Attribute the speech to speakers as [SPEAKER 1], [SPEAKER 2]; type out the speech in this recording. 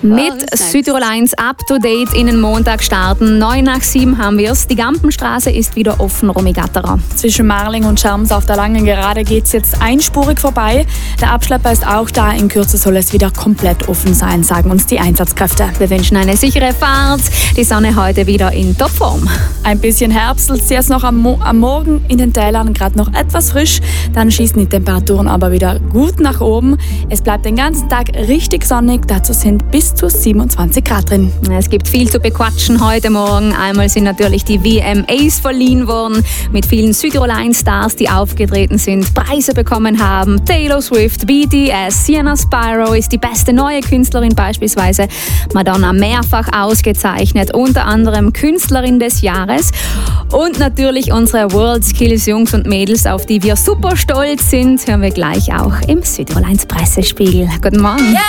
[SPEAKER 1] Mit Südtirol 1 Up-to-Date in den Montag starten. 9 nach 7 haben wir es. Die Gampenstraße ist wieder offen, Romy Gatterer.
[SPEAKER 2] Zwischen Marling und Scherms auf der Langen Gerade geht es jetzt einspurig vorbei. Der Abschlepper ist auch da. In Kürze soll es wieder komplett offen sein, sagen uns die Einsatzkräfte.
[SPEAKER 1] Wir wünschen eine sichere Fahrt. Die Sonne heute wieder in Topform.
[SPEAKER 2] Ein bisschen herbstelt es jetzt noch am Morgen in den Tälern, gerade noch etwas frisch. Dann schießen die Temperaturen aber wieder gut nach oben. Es bleibt den ganzen Tag richtig sonnig. Dazu sind bis zu 27 Grad drin.
[SPEAKER 1] Es gibt viel zu bequatschen heute Morgen. Einmal sind natürlich die VMAs verliehen worden mit vielen Südtirol 1 Stars, die aufgetreten sind, Preise bekommen haben. Taylor Swift, BTS, Sienna Spyro ist die beste neue Künstlerin beispielsweise. Madonna mehrfach ausgezeichnet, unter anderem Künstlerin des Jahres. Und natürlich unsere World Skills Jungs und Mädels, auf die wir super stolz sind, hören wir gleich auch im Südtirol 1 Pressespiegel. Guten Morgen.
[SPEAKER 3] Yeah.